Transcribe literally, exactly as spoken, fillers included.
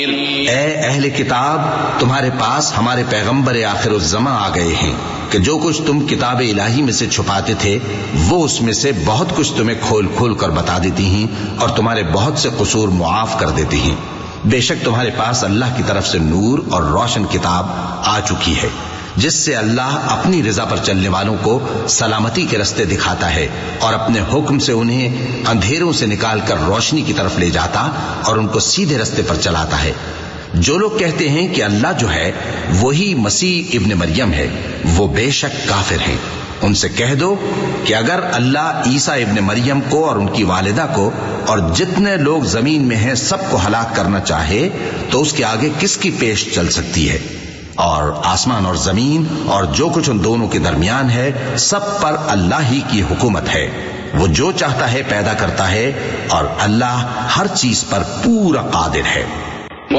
اے اہل کتاب، تمہارے پاس ہمارے پیغمبر آخر الزماں آ گئے ہیں کہ جو کچھ تم کتاب الہی میں سے چھپاتے تھے وہ اس میں سے بہت کچھ تمہیں کھول کھول کر بتا دیتی ہیں اور تمہارے بہت سے قصور معاف کر دیتی ہیں۔ بے شک تمہارے پاس اللہ کی طرف سے نور اور روشن کتاب آ چکی ہے جس سے اللہ اپنی رضا پر چلنے والوں کو سلامتی کے رستے دکھاتا ہے اور اپنے حکم سے انہیں اندھیروں سے نکال کر روشنی کی طرف لے جاتا اور ان کو سیدھے رستے پر چلاتا ہے۔ جو لوگ کہتے ہیں کہ اللہ جو ہے وہی مسیح ابن مریم ہے، وہ بے شک کافر ہیں۔ ان سے کہہ دو کہ اگر اللہ عیسیٰ ابن مریم کو اور ان کی والدہ کو اور جتنے لوگ زمین میں ہیں سب کو ہلاک کرنا چاہے تو اس کے آگے کس کی پیش چل سکتی ہے؟ اور آسمان اور زمین اور جو کچھ ان دونوں کے درمیان ہے سب پر اللہ ہی کی حکومت ہے۔ وہ جو چاہتا ہے پیدا کرتا ہے اور اللہ ہر چیز پر پورا قادر ہے۔